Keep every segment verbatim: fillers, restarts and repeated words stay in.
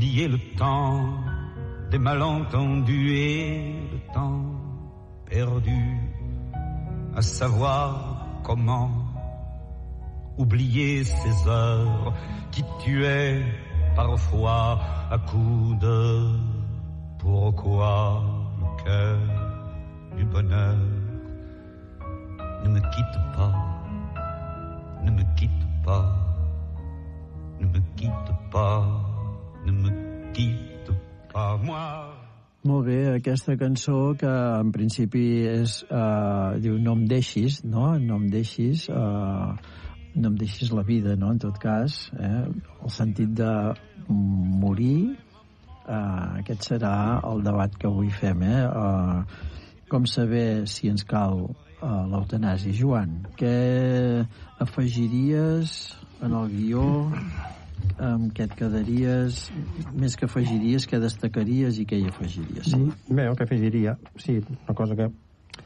oublier le temps des malentendus et le temps perdu, à savoir comment oublier ces heures qui tuaient parfois à coups de pourquoi le cœur du bonheur ne me quitte pas, ne me quitte pas, ne me quitte pas, ne me quitte pas, moi. Molt bé, aquesta cançó que en principi és, uh, diu no em deixis, no? No em deixis, uh, no em deixis la vida, no? En tot cas, eh? El sentit de morir, uh, aquest serà el debat que avui fem, eh? Uh, com saber si ens cal uh, l'eutanàsia. Joan, què afegiries en el guió? Amb què et quedaries? Més que afegiries, què destacaries i què hi afegiries? Sí? Bé, el que afegiria, sí, una cosa que...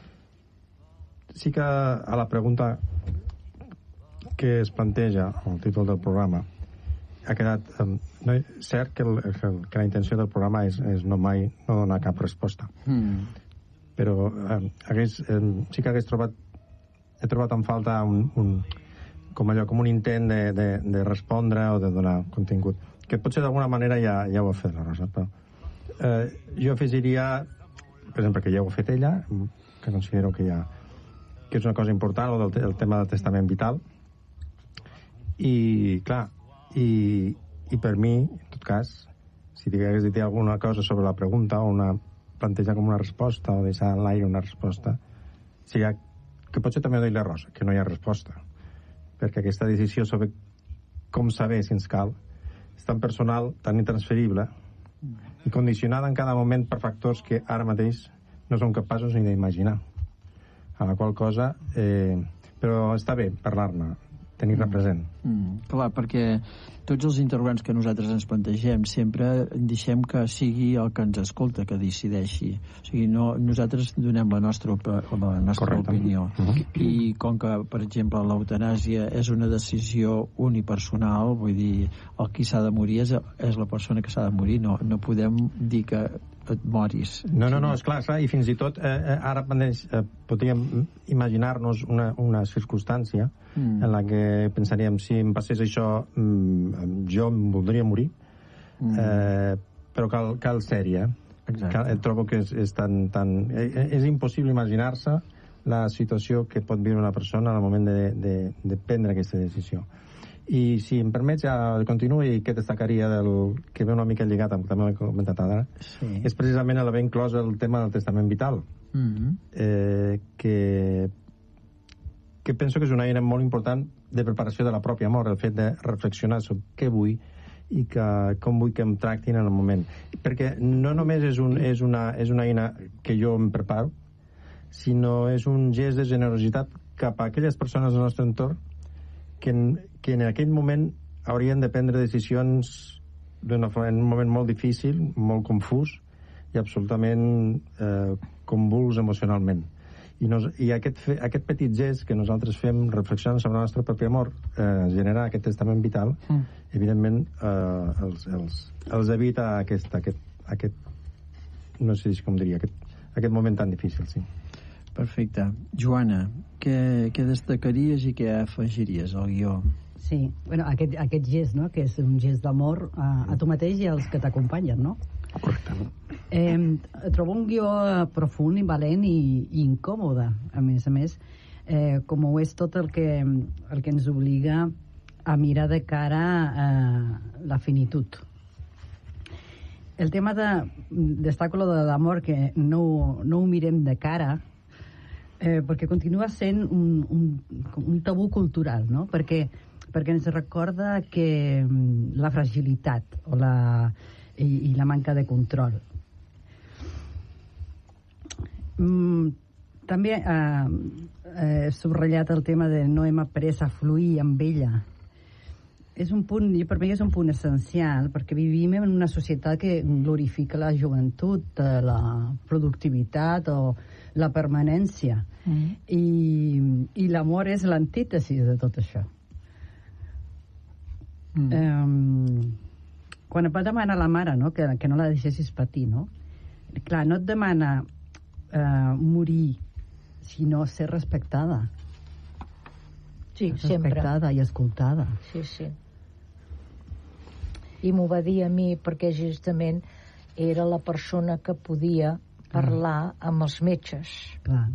Sí que a la pregunta que es planteja el títol del programa ha quedat... Eh, no, cert que, el, que la intenció del programa és, és no mai no donar cap resposta. Mm. Però eh, hagués, eh, sí que hagués trobat... He trobat en falta un... un com allò, com un intent de, de, de respondre o de donar contingut, que potser d'alguna manera ja, ja ho ha fet la Rosa, però eh, jo afegiria, per exemple, que ja ho ha fet ella, que considero que ja que és una cosa important, el, del, el tema del testament vital, i clar, i, i per mi, en tot cas, si hagués dit alguna cosa sobre la pregunta o una, plantejar com una resposta o deixar en l'aire una resposta, seria que potser també ho dit la Rosa, que no hi ha resposta, perquè aquesta decisió sobre com saber si ens cal és tan personal, tan intransferible i condicionada en cada moment per factors que ara mateix no som capaços ni d'imaginar, a la qual cosa eh, però està bé parlar-ne, tenir-la present. Mm, clar, perquè tots els interrogants que nosaltres ens plantegem sempre deixem que sigui el que ens escolta que decideixi. O sigui, no, nosaltres donem la nostra, la nostra opinió. Uh-huh. I com que, per exemple, l'eutanàsia és una decisió unipersonal, vull dir, el qui s'ha de morir és, és la persona que s'ha de morir, no, no podem dir que et moris. No, no, no, esclar, esclar, i fins i tot eh, ara eh, podríem imaginar-nos una, una circumstància mm. en la que pensaríem, si em passés això mm, jo em voldria morir, mm. eh, però cal, cal sèrie. Cal, trobo que és, és tan, tan és, és impossible imaginar-se la situació que pot viure una persona al moment de, de, de prendre aquesta decisió. I si em permets ja continuï, que destacaria del, que ve una mica lligat amb també l'he comentat ara, sí. És precisament l'haver inclòs el tema del testament vital, mm-hmm. eh, que que penso que és una eina molt important de preparació de la pròpia mort, el fet de reflexionar sobre què vull i que, com vull que em tractin en el moment, perquè no només és, un, és, una, és una eina que jo em preparo, sinó és un gest de generositat cap a aquelles persones del nostre entorn que en, que en aquell moment haurien de prendre decisions d'una forma, en un moment molt difícil, molt confús i absolutament eh, convuls emocionalment. I, nos, i aquest, fe, aquest petit gest que nosaltres fem reflexionant sobre la nostra pròpia mort, eh, generar aquest testament vital, mm. evidentment eh, els, els, els evita aquest, aquest, aquest no sé com diria, aquest, aquest moment tan difícil, sí. Perfecte. Joana, què, què destacaries i què afegiries al guió? Sí, bueno, aquest, aquest gest, no?, que és un gest d'amor a, a tu mateix i als que t'acompanyen, no? Correcte. Eh, trobo un guió profund i valent i, i incòmode, a més a més, eh, com ho és tot el que, el que ens obliga a mirar de cara a la finitud. El tema de, destaco lo de l'amor, que no, no ho mirem de cara, eh, perquè continua sent un, un, un tabú cultural, no? Perquè, perquè ens recorda que la fragilitat o la, i, i la manca de control. Mm, també eh, he subratllat el tema de no hem après a fluir amb ella. És un punt, per mi és un punt essencial, perquè vivim en una societat que glorifica la joventut, la productivitat o la permanència. Mm. I, i l'amor és l'antítesi de tot això. Mm. Um, quan et va demanar la mare, no?, que, que no la deixessis patir, no? Clar, no et demana eh, morir, sinó ser respectada. Sí, sempre. Respectada i escoltada. Sí, sí. I m'ho va dir a mi perquè justament era la persona que podia parlar amb els metges. Clar.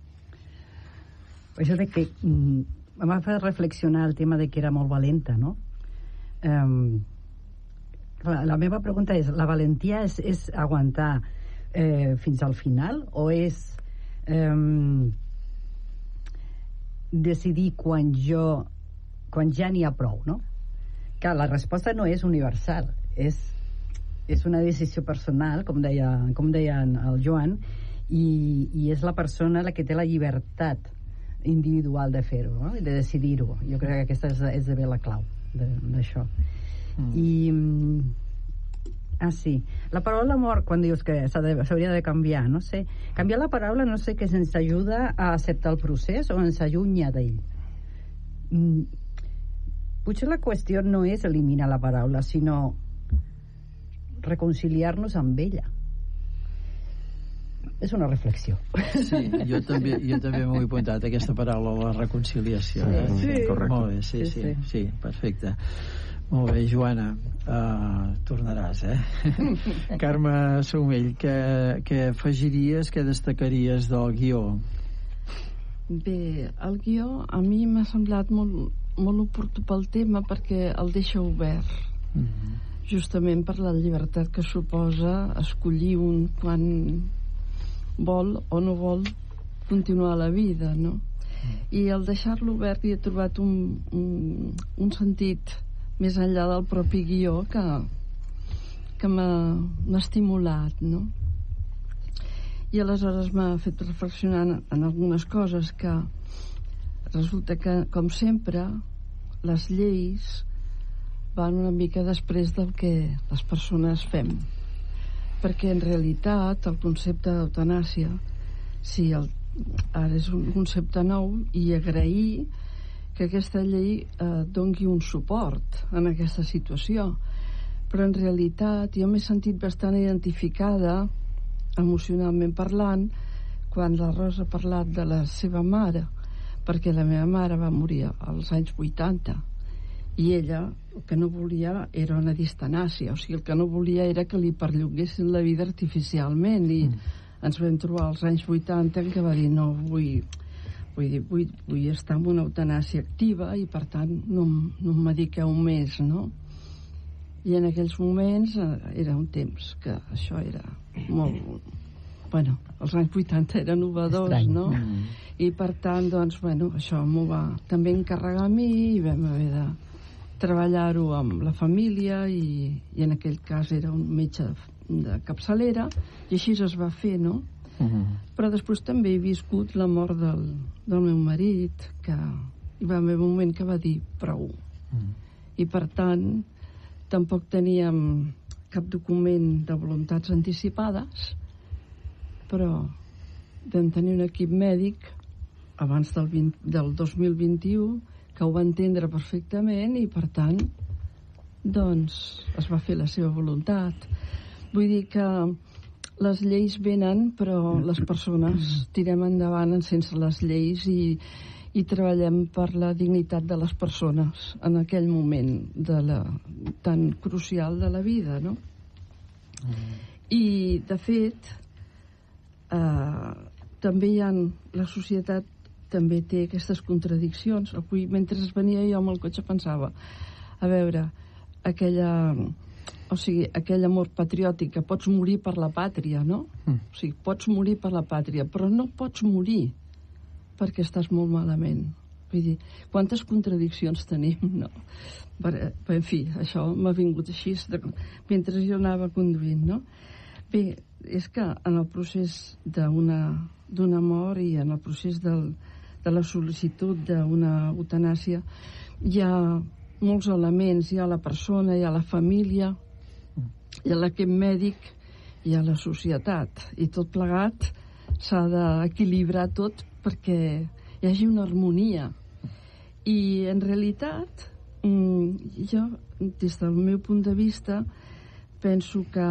Això de que mm, em va fer reflexionar el tema de que era molt valenta, no? Um, la, la meva pregunta és, la valentia és, és aguantar eh, fins al final o és um, decidir quan jo quan ja n'hi ha prou, no? Clar, la resposta no és universal, és, és una decisió personal, com deia, com deia el Joan, i, i és la persona la que té la llibertat individual de fer-ho, no? I de decidir-ho. Jo crec que aquesta és, és de bé la clau d'això. Mm. I ah, sí, la paraula mort, quan dius que s'hauria de, de canviar, no sé, canviar la paraula no sé que ens ajuda a acceptar el procés o ens allunya d'ell. Mm. Potser la qüestió no és eliminar la paraula, sinó reconciliar-nos amb ella. És una reflexió. Sí, jo també, jo també m'ho he apuntat, aquesta paraula, la reconciliació. Sí, eh? sí. Correcte. Molt bé, sí, sí, sí, sí, perfecte. Molt bé, Joana, uh, tornaràs, eh? Carme Saumell, què, què afegiries, què destacaries del guió? Bé, el guió a mi m'ha semblat molt, molt oportú pel tema perquè el deixa obert. Mm-hmm. Justament per la llibertat que suposa escollir un quan vol o no vol continuar la vida, no? Mm. I al deixar-lo obert hi he trobat un, un, un sentit més enllà del propi guió que, que m'ha estimulat, no? I aleshores m'ha fet reflexionar en algunes coses, que resulta que, com sempre, les lleis van una mica després del que les persones fem, perquè en realitat el concepte d'eutanàsia, sí, el, ara és un concepte nou, i agrair que aquesta llei eh, doni un suport en aquesta situació, però en realitat jo m'he sentit bastant identificada emocionalment parlant quan la Rosa ha parlat de la seva mare, perquè la meva mare va morir als anys vuitanta i ella el que no volia era una distanàcia, o sigui, el que no volia era que li perllonguessin la vida artificialment, i mm. ens vam trobar als anys vuitanta en què va dir no, vull, vull, dir, vull, vull estar en una eutanàsia activa i per tant no, no em mediqueu més, no? I en aquells moments eh, era un temps que això era molt... Bueno, els anys vuitanta eren innovadors, estrany, no? Mm. I per tant, doncs, bueno, això m'ho va també encarregar a mi i vam haver de treballar-ho amb la família i, i en aquell cas era un metge de, de capçalera i així es va fer, no? Mm-hmm. Però després també he viscut la mort del, del meu marit, que hi va haver un moment que va dir prou. Mm. I per tant tampoc teníem cap document de voluntats anticipades, però vam tenir un equip mèdic abans del, vint, del dos mil vint-i-u que ho va entendre perfectament i per tant doncs es va fer la seva voluntat. Vull dir que les lleis venen però les persones tirem endavant sense les lleis i, i treballem per la dignitat de les persones en aquell moment de la, tan crucial de la vida, no? Mm. I de fet eh, també hi ha la societat també té aquestes contradiccions. Avui, mentre venia jo amb el cotxe, pensava, a veure, aquella, o sigui, aquell amor patriòtic, que pots morir per la pàtria, no? Mm. O sigui, pots morir per la pàtria, però no pots morir perquè estàs molt malament. Vull dir, quantes contradiccions tenim, no? Per, en fi, això m'ha vingut així de, mentre jo anava conduint, no? Bé, és que en el procés d'una d'una mort i en el procés del de la sol·licitud d'una eutanàsia hi ha molts elements, hi ha la persona, hi ha la família, hi ha l'equip mèdic, hi ha la societat, i tot plegat s'ha d'equilibrar tot perquè hi hagi una harmonia. I en realitat jo, des del meu punt de vista, penso que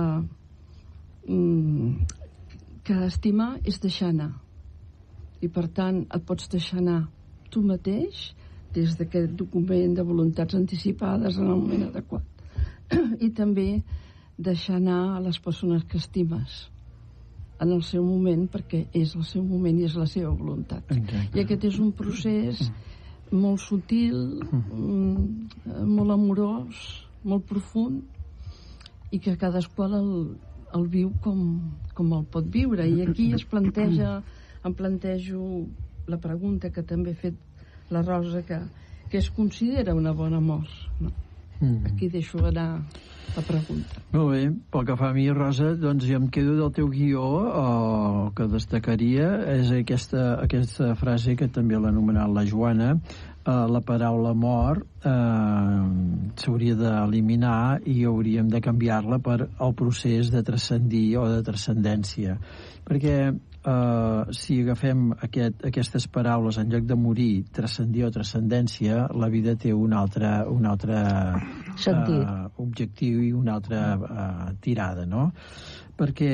mm, que estimar és deixar anar, i per tant et pots deixar anar tu mateix des d'aquest document de voluntats anticipades en el moment adequat, i també deixar anar a les persones que estimes en el seu moment, perquè és el seu moment i és la seva voluntat. Exacte. I aquest és un procés molt sutil, mm, molt amorós, molt profund, i que cadascú el, el viu com, com el pot viure. I aquí es planteja, em plantejo la pregunta que també ha fet la Rosa, que, que es considera una bona mort, no? Mm. Aquí deixo anar la pregunta. Molt bé, pel que fa a mi, Rosa, doncs jo em quedo del teu guió. El que destacaria és aquesta, aquesta frase que també l'ha anomenat la Joana. Uh, la paraula mort uh, s'hauria d'eliminar i hauríem de canviar-la per el procés de transcendir o de transcendència, perquè uh, si agafem aquest, aquestes paraules en lloc de morir, transcendir o transcendència, la vida té un altre, un altre uh, objectiu i una altra uh, tirada, no? Perquè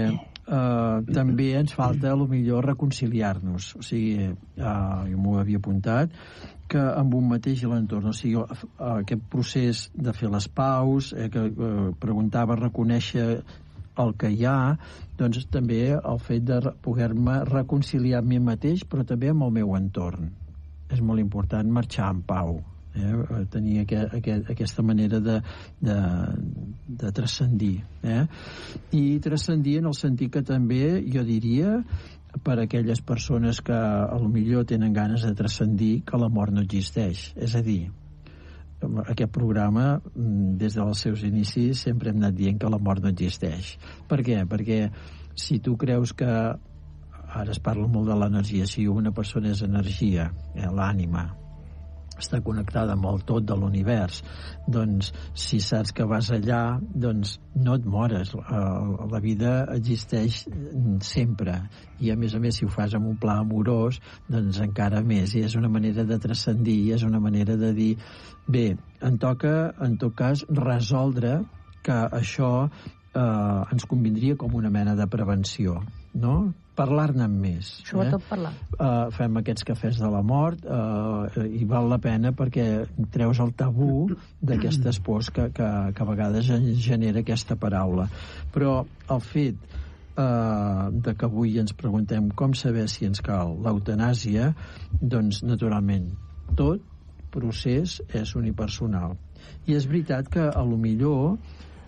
Uh, també ens falta a lo millor reconciliar-nos, o sigui, uh, jo m'ho havia apuntat, que amb un mateix i l'entorn, o sigui, uh, aquest procés de fer les paus, eh, que uh, preguntava reconèixer el que hi ha, doncs també el fet de poder-me reconciliar amb mi mateix, però també amb el meu entorn. És molt important marxar en pau. Eh, tenir aquest, aquest, aquesta manera de, de, de transcendir, eh? I transcendir en el sentit que també, jo diria, per a aquelles persones que a lo millor tenen ganes de transcendir, que la mort no existeix. És a dir, aquest programa, des dels seus inicis, sempre hem anat dient que la mort no existeix. Per què? Perquè si tu creus que, ara es parla molt de l'energia, si una persona és energia, eh, l'ànima, està connectada amb el tot de l'univers, doncs si saps que vas allà, doncs no et mores, la vida existeix sempre, i a més a més si ho fas amb un pla amorós, doncs encara més, i és una manera de transcendir, és una manera de dir, bé, em toca en tot cas resoldre que això eh, ens convindria com una mena de prevenció, no? Parlar-ne més. Sobretot eh? parlar. Uh, fem aquests cafès de la mort uh, i val la pena perquè treus el tabú d'aquestes pors que, que, que a vegades genera aquesta paraula. Però el fet uh, de que avui ens preguntem com saber si ens cal l'eutanàsia, doncs naturalment tot procés és unipersonal. I és veritat que a lo millor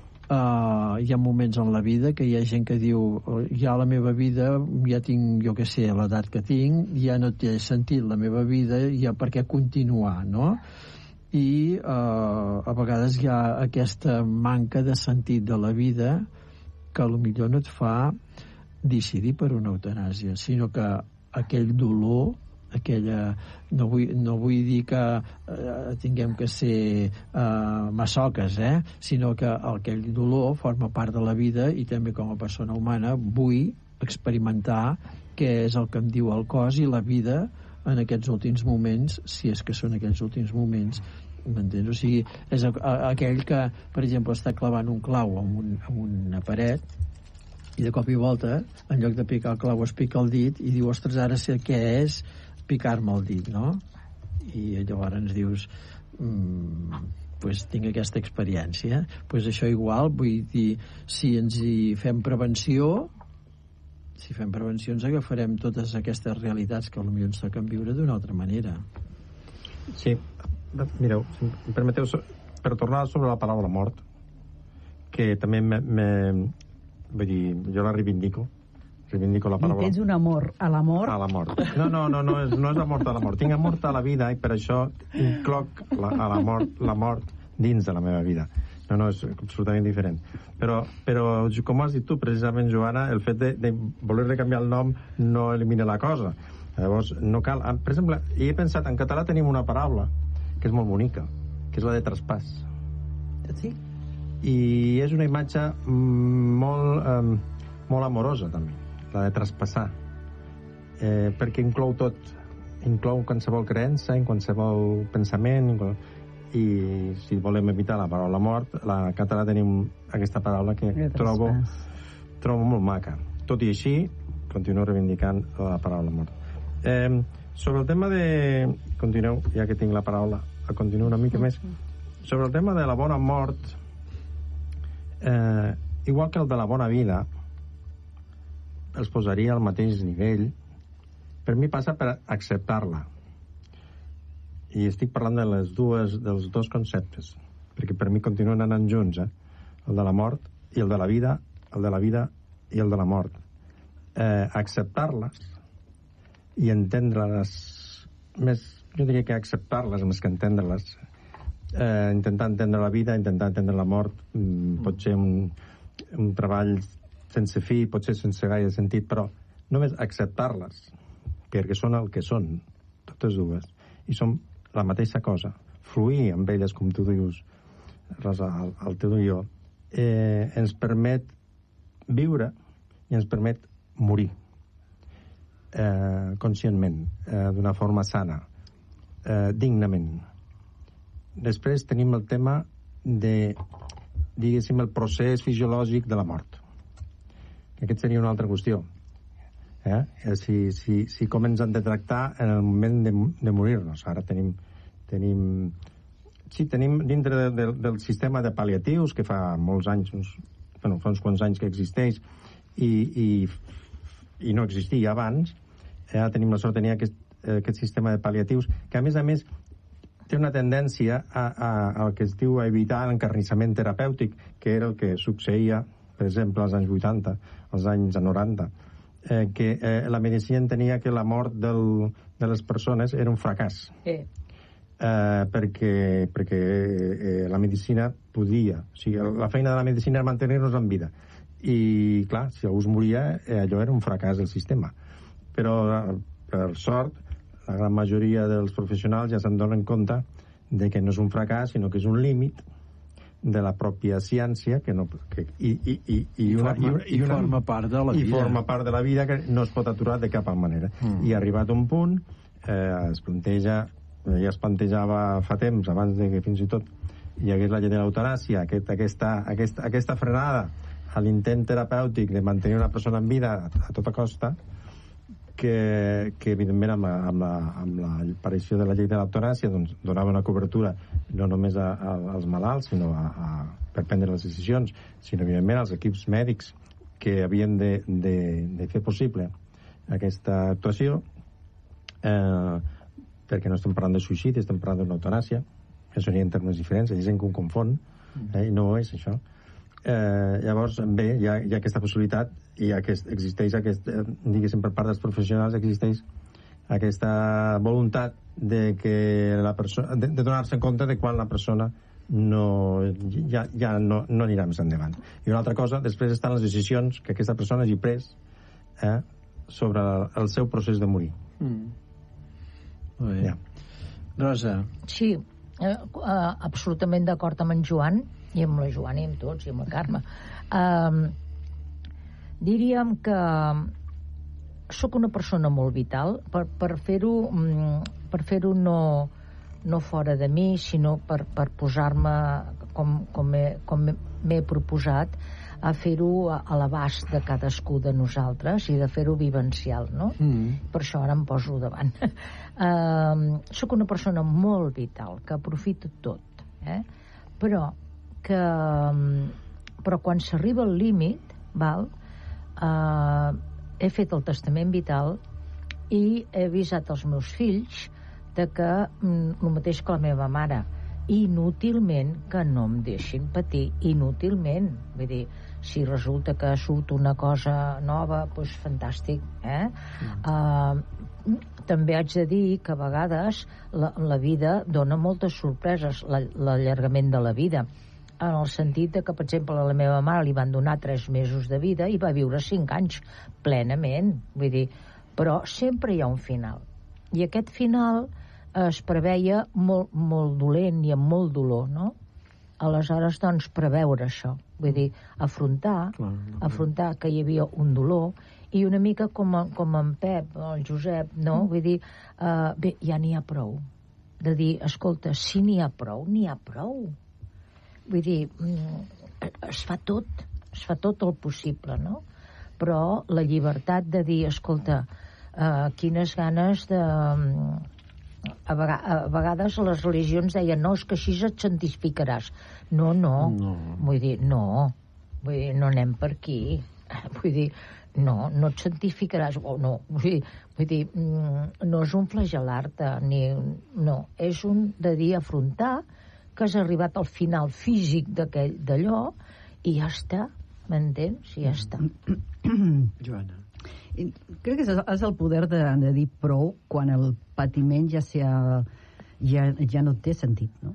Uh, hi ha moments en la vida que hi ha gent que diu ja la meva vida, ja tinc jo que sé, l'edat que tinc, ja no té sentit la meva vida, ja per què continuar, no? I uh, a vegades hi ha aquesta manca de sentit de la vida que a lo millor no et fa decidir per una eutanàsia, sinó que aquell dolor, aquella, no vull, no vull dir que eh, tinguem que ser eh, massoques, eh? Sinó que aquell dolor forma part de la vida i també com a persona humana vull experimentar què és el que em diu el cos i la vida en aquests últims moments, si és que són aquells últims moments, m'entens? O sigui, és a, a, aquell que, per exemple, està clavant un clau en, un, en una paret i de cop i volta, en lloc de picar el clau es pica el dit i diu, ostres, ara sé què és picar-me el dit, no? I llavors ens dius mmm, pues tinc aquesta experiència, pues això igual, vull dir, si ens hi fem prevenció, si fem prevenció ens agafarem totes aquestes realitats que potser ens toquen viure d'una altra manera. Sí, mireu, si em permeteu, per tornar sobre la paraula mort, que també me, me, vull dir, jo la reivindico, reivindico la paraula. I tens un amor a la mort? A la mort. No, no, no, no és, no és amor a la mort. Tinc amor a la vida i per això incloc la, a la mort, la mort dins de la meva vida. No, no, és absolutament diferent. Però, però com has dit tu, precisament, Joana, el fet de, de voler-li canviar el nom no elimina la cosa. Llavors, no cal... Per exemple, he pensat, en català tenim una paraula que és molt bonica, que és la de traspàs. Sí. I és una imatge molt, eh, molt amorosa, també, la de traspassar, eh, perquè inclou tot, inclou qualsevol creença, en qualsevol pensament, inclou... i si volem evitar la paraula mort, la català tenim aquesta paraula que trobo, trobo molt maca. Tot i així, continuo reivindicant la paraula mort. Eh, sobre el tema de... Continueu, ja que tinc la paraula, continuo una mica més. Sobre el tema de la bona mort, eh, igual que el de la bona vida, els posaria al mateix nivell. Per mi passa per acceptar-la. I estic parlant de les dues, dels dos conceptes, perquè per mi continuen anant junts, eh? El de la mort i el de la vida, el de la vida i el de la mort. Eh, acceptar-les i entendre-les més, jo diria que acceptar-les més que entendre-les. Eh, intentar entendre la vida, intentar entendre la mort, mm, pot ser un, un treball sense fi, pot ser sense gaire sentit, però només acceptar-les, perquè són el que són, totes dues, i són la mateixa cosa, fluir amb elles, com tu dius, Rosa, el, el teu guió, eh, ens permet viure i ens permet morir eh, conscientment, eh, d'una forma sana, eh, dignament. Després tenim el tema de, diguéssim, el procés fisiològic de la mort. Aquest seria una altra qüestió. Eh? Si, si, si com ens han de tractar en el moment de, de morir-nos. Ara tenim, tenim sí, tenim dintre de, de, del sistema de pal·liatius, que fa molts anys, uns, bueno, fa uns quants anys que existeix, i, i, i no existia abans. Eh? Tenim la sort de tenir aquest, aquest sistema de pal·liatius, que a més a més té una tendència a, a, a el que es diu a evitar l'encarnissament terapèutic, que era el que succeïa, per exemple, als anys vuitanta, als anys noranta, eh, que eh, la medicina entenia que la mort del, de les persones era un fracàs. Eh. Eh, perquè, perquè eh, la medicina podia, o sigui, la feina de la medicina era mantenir-nos en vida, i clar, si algú es moria, eh, allò era un fracàs del sistema. Però per sort la gran majoria dels professionals ja se'n donen compte de que no és un fracàs, sinó que és un límit de la pròpia ciència, que no, que, i, i, i, i, una, I, forma, i, una, i forma part de la i vida. I forma part de la vida, que no es pot aturar de cap manera. Mm. I arribat a un punt, eh, es planteja, ja es plantejava fa temps, abans de que fins i tot hi hagués la llei de l'eutanàsia, aquest, aquesta, aquesta, aquesta frenada a l'intent terapèutic de mantenir una persona en vida a, a tota costa, que, que evidentment amb, amb, la, amb l'aparició de la llei de l'eutanàsia doncs, donava una cobertura no només a, a, als malalts, sinó a, a, per prendre les decisions, sinó evidentment als equips mèdics que havien de, de, de fer possible aquesta actuació, eh, perquè no estem parlant de suïcidi, estem parlant d'una eutanàsia, que serien termes diferents, hi ha gent que ho confon, eh, i no és això. Eh, llavors, bé, hi ha, hi ha aquesta possibilitat i aquest, existeix aquest, eh, diguéssim, per part dels professionals existeix aquesta voluntat de que la persona, de, de donar-se en compte de quan la persona no, ja, ja no, no anirà més endavant. I una altra cosa, després estan les decisions que aquesta persona hagi pres eh, sobre el, el seu procés de morir. Mm. Molt bé. Ja. Rosa. Sí, eh, eh, absolutament d'acord amb en Joan, i amb la Joana i amb tots, i amb la Carme. Um, diríem que sóc una persona molt vital, per, per fer-ho per fer-ho no, no fora de mi, sinó per, per posar-me com, com, he, com m'he proposat a fer-ho a, a l'abast de cadascú de nosaltres i de fer-ho vivencial, no? Mm. Per això ara em poso davant. uh, sóc una persona molt vital, que aprofito tot, eh? però que però quan s'arriba al límit, val, uh, he fet el testament vital i he avisat els meus fills de que mm, el mateix que la meva mare, inútilment, que no em deixin patir, inútilment, vull dir, si resulta que surt una cosa nova, doncs fantàstic, eh? Mm. Uh, també haig de dir que a vegades la, la vida dona moltes sorpreses, l'allargament de la vida, en el sentit de que, per exemple, a la meva mare li van donar tres mesos de vida i va viure cinc anys plenament, vull dir, però sempre hi ha un final, i aquest final es preveia molt, molt dolent i amb molt dolor, no? Aleshores, doncs, preveure això, vull dir, afrontar, clar, no, afrontar que hi havia un dolor, i una mica com, a, com en Pep, el Josep, no? Mm. Vull dir, uh, bé, ja n'hi ha prou, de dir, escolta, si n'hi ha prou, n'hi ha prou. Vull dir, es fa tot, es fa tot el possible, no? Però la llibertat de dir, escolta, uh, quines ganes de... A, vega, a vegades les religions deien, no, és que així et santificaràs. No, no, no. Vull dir, no, vull dir, no anem per aquí. Vull dir, no, no et santificaràs, o no, vull dir, vull dir, no és un flagel·lar-te, ni, no, és un de dir, afrontar que has arribat al final físic d'allò i ja està, m'entens? I ja està. Joana. Crec que és el poder de, de dir prou quan el patiment ja, sea, ja, ja no té sentit, no?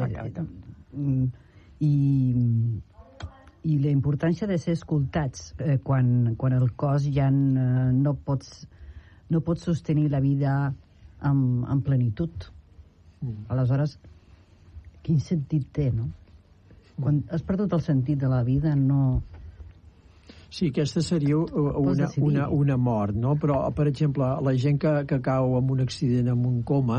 I, i la importància de ser escoltats eh, quan, quan el cos ja eh, no pots no pots sostenir la vida amb, amb plenitud. Mm. Aleshores, quin sentit té, no? Quan has perdut el sentit de la vida, no... Sí, aquesta seria una, una, una mort, no? Però, per exemple, la gent que, que cau en un accident, en un coma,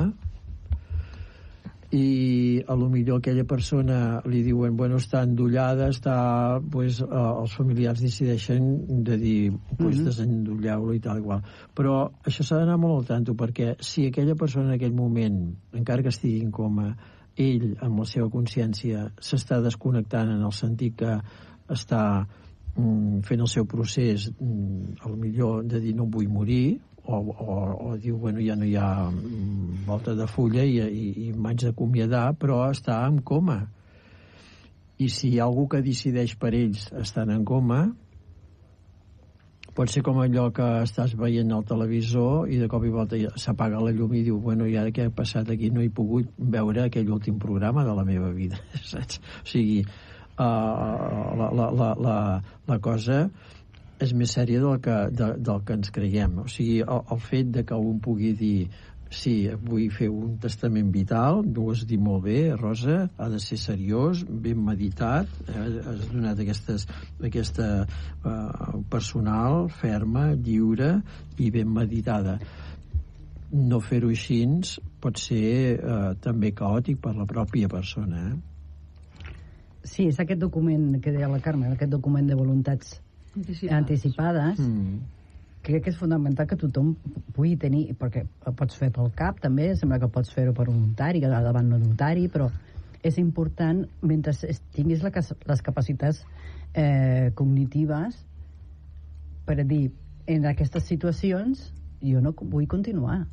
i a lo millor aquella persona li diuen, bueno, està endollada, està, pues, eh, els familiars decideixen de dir, pues, mm-hmm. desendolleu-lo i tal, igual. Però això s'ha d'anar molt al tanto, perquè si aquella persona en aquell moment, encara que estigui en coma, ell, amb la seva consciència, s'està desconnectant en el sentit que està fent el seu procés, a lo millor de dir no vull morir, o, o, o diu, bueno, ja no hi ha volta de fulla i, i, i m'haig d'acomiadar, però està en coma. I si hi ha algú que decideix per ells estar en coma, pot ser com allò que estàs veient al televisor i de cop i volta s'apaga la llum i diu, bueno, i ara què ha passat aquí? No he pogut veure aquell últim programa de la meva vida, saps? O sigui, Uh, la, la, la, la, la cosa és més sèria del que, de, del que ens creiem. O sigui, el, el fet de que un pugui dir sí, vull fer un testament vital, ho has dit molt bé, Rosa, ha de ser seriós, ben meditat, eh? Has donat aquestes, aquesta uh, personal, ferma, lliure i ben meditada. No fer-ho així pot ser uh, també caòtic per la pròpia persona, eh? Sí, és aquest document que deia la Carme, aquest document de voluntats anticipades, anticipades mm. crec que és fonamental que tothom pugui tenir, perquè el pots fer pel cap també, sembla que pots fer-ho per un notari, davant un notari, però és important, mentre tinguis la, les capacitats eh, cognitives per dir, en aquestes situacions jo no vull continuar.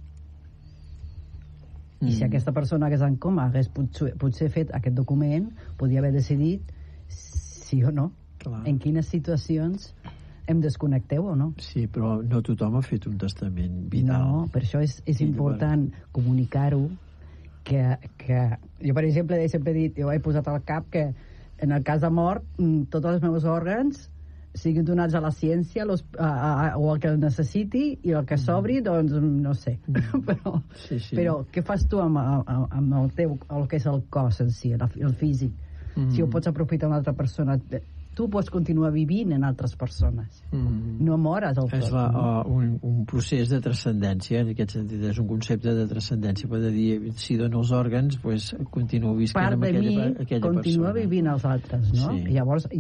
I si aquesta persona que és en coma hagués potser, potser fet aquest document, podia haver decidit sí o no. Clar. En quines situacions em desconnecteu o no. Sí, però no tothom ha fet un testament vital. No, per això és, és sí, important bueno. comunicar-ho, que, que jo, per exemple, he sempre dit, jo he posat al cap que en el cas de mort, tots els meus òrgans siguin donats a la ciència los, a, a, o el que el necessiti i el que sobri, doncs no sé. Mm. però, sí, sí. però què fas tu amb, amb el teu, el que és el cos en si, el, el físic? Mm. Si ho pots aprofitar una altra persona, tu pots continuar vivint en altres persones. Mm. No mores el tot. És la, no? uh, un, un procés de transcendència, en aquest sentit, és un concepte de transcendència, per dir, si dono els òrgans, pues, continuo visquent part amb aquella, mi, aquella persona. Part de mi continua vivint els altres, no? Sí. I llavors